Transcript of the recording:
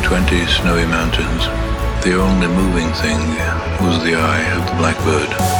20 snowy mountains, the only moving thing was the eye of the blackbird.